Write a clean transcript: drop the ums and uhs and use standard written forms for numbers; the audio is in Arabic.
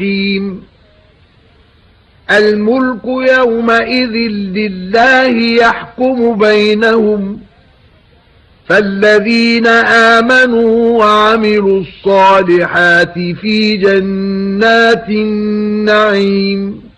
الملك يومئذ لله يحكم بينهم فالذين آمنوا وعملوا الصالحات في جنات النعيم